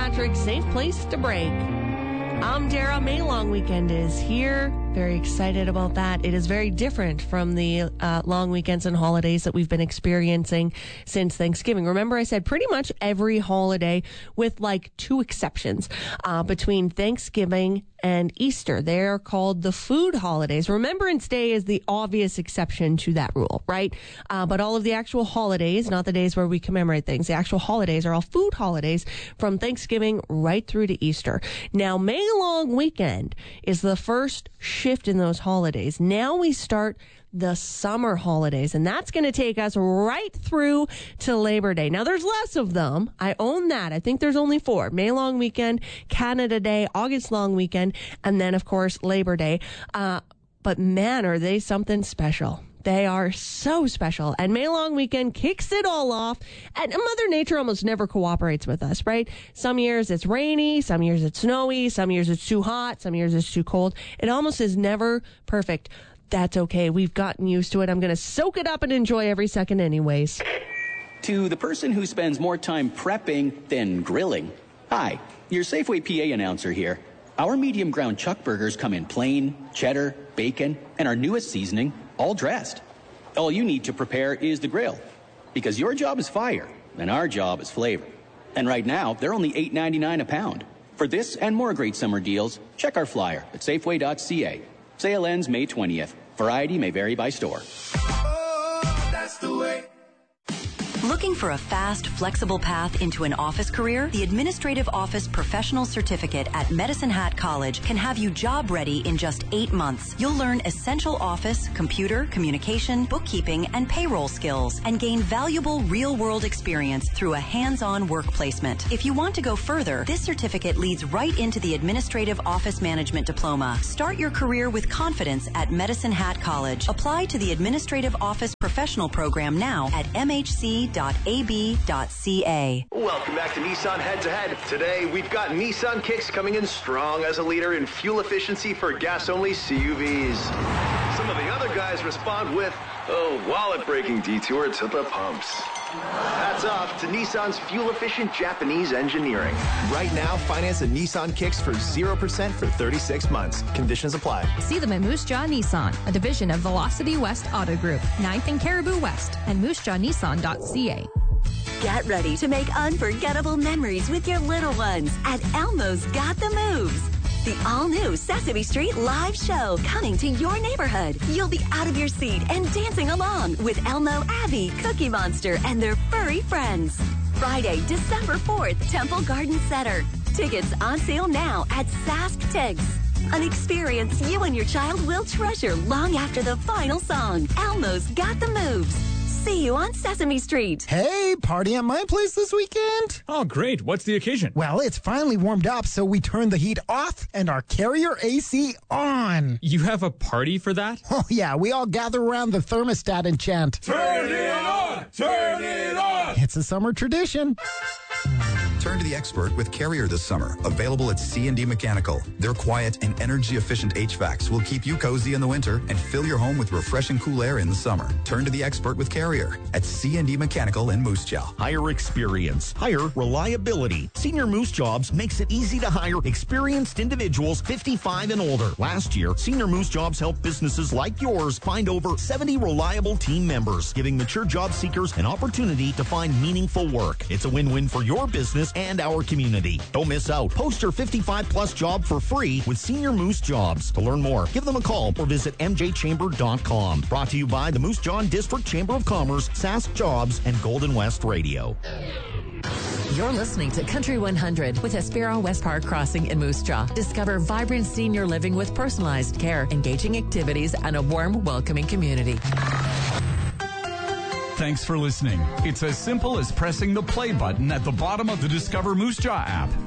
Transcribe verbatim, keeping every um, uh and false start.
Patrick's Safe Place to Break. I'm Dara. May long weekend is here. Very excited about that. It is very different from the uh, long weekends and holidays that we've been experiencing since Thanksgiving. Remember, I said pretty much every holiday with like two exceptions uh, between Thanksgiving and Easter. They're called the food holidays. Remembrance Day is the obvious exception to that rule, right? Uh, but all of the actual holidays, not the days where we commemorate things, the actual holidays are all food holidays from Thanksgiving right through to Easter. Now, May long weekend is the first shift in those holidays. Now we start the summer holidays, and that's going to take us right through to Labor Day. Now, there's less of them. I own that. I think there's only four. May long weekend, Canada Day, August long weekend, and then, of course, Labor Day. Uh, but man, are they something special. They are so special. And May long weekend kicks it all off. And Mother Nature almost never cooperates with us, right? Some years it's rainy, some years it's snowy, some years it's too hot, some years it's too cold. It almost is never perfect. That's okay. We've gotten used to it. I'm going to soak it up and enjoy every second anyways. To the person who spends more time prepping than grilling. Hi, your Safeway P A announcer here. Our medium ground chuck burgers come in plain, cheddar, bacon, and our newest seasoning, all dressed. All you need to prepare is the grill, because your job is fire and our job is flavor. And right now, they're only eight ninety-nine a pound. For this and more great summer deals, check our flyer at safeway dot c a. Sale ends May twentieth. Variety may vary by store. Oh, that's the way. Looking for a fast, flexible path into an office career? The Administrative Office Professional Certificate at Medicine Hat College can have you job ready in just eight months. You'll learn essential office, computer, communication, bookkeeping, and payroll skills, and gain valuable real-world experience through a hands-on work placement. If you want to go further, this certificate leads right into the Administrative Office Management Diploma. Start your career with confidence at Medicine Hat College. Apply to the Administrative Office Professional Program now at m h c dot a b dot c a. Welcome back to Nissan Head to Head. Today, we've got Nissan Kicks coming in strong as a leader in fuel efficiency for gas-only C U Vs. Some of the other guys respond with a wallet-breaking detour to the pumps. Hats off to Nissan's fuel-efficient Japanese engineering. Right now, finance a Nissan Kicks for zero percent for thirty-six months. Conditions apply. See them at Moose Jaw Nissan, a division of Velocity West Auto Group, ninth and Caribou West, and moose jaw nissan dot c a. Get ready to make unforgettable memories with your little ones at Elmo's Got the Moves. The all-new Sesame Street live show coming to your neighborhood. You'll be out of your seat and dancing along with Elmo, Abby, Cookie Monster, and their furry friends. Friday, December fourth, Temple Garden Center. Tickets on sale now at Sask Tigs. An experience you and your child will treasure long after the final song. Elmo's Got the Moves. See you on Sesame Street. Hey, party at my place this weekend? Oh, great. What's the occasion? Well, it's finally warmed up, so we turned the heat off and our Carrier A C on. You have a party for that? Oh, yeah. We all gather around the thermostat and chant, Turn it on! Turn it on! It's a summer tradition. Turn to the expert with Carrier this summer. Available at C and D Mechanical. Their quiet and energy-efficient H V A Cs will keep you cozy in the winter and fill your home with refreshing cool air in the summer. Turn to the expert with Carrier at C and D Mechanical in Moose Jaw. Higher experience, higher reliability. Senior Moose Jobs makes it easy to hire experienced individuals fifty-five and older. Last year, Senior Moose Jobs helped businesses like yours find over seventy reliable team members, giving mature job seekers an opportunity to find meaningful work. It's a win-win for your business and our community. Don't miss out. Post your fifty-five plus job for free with Senior Moose Jobs. To learn more, give them a call or visit m j chamber dot com. Brought to you by the Moose Jaw District Chamber of Commerce, Sask Jobs, and Golden West Radio. You're listening to Country one hundred with Hespero West Park Crossing in Moose Jaw. Discover vibrant senior living with personalized care, engaging activities, and a warm, welcoming community. Thanks for listening. It's as simple as pressing the play button at the bottom of the Discover Moose Jaw app.